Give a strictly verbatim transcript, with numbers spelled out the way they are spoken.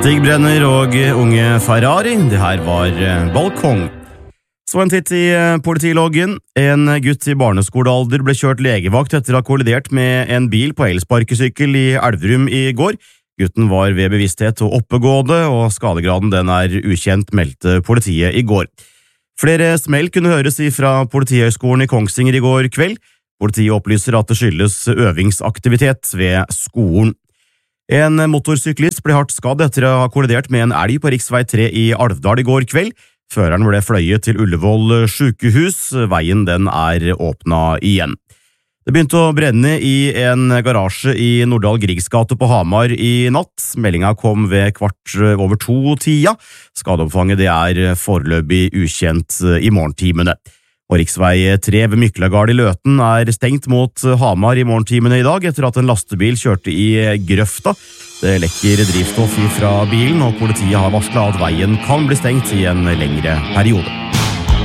Stig Brenner og unge Ferrari, det her var Balkong. Så en titt i politiloggen. En gutt i barneskolealder ble kjørt legevakt etter å ha kollidert med en bil på elsparkesykkel i Elverum i går. Gutten var ved bevissthet og oppegående, og skadegraden den er ukjent, meldte politiet i går. Flere smell kunne høres fra Politihøgskolen i Kongsvinger i går kveld. Politiet opplyser at det skyldes øvingsaktivitet ved skolen. En motorsyklist ble hardt skadd etter å ha kollidert med en elg på riksvei tre i Alvdal i går kveld. Føreren ble fløyet til Ullevål sykehus. Veien den er åpnet igjen. Det begynte å brenne i en garasje i Nordahl Griegs gate på Hamar i natt. Meldinga kom ved kvart over to-tida. Skadeomfanget det er foreløpig ukjent i morgentimene. Og riksvei tre ved Myklagard i Løten er stengt mot Hamar i morgentimene i dag etter at en lastebil kjørte i grøfta. Det lekker drivstoff fra bilen, og politiet har varslet at veien kan bli stengt i en lengre periode.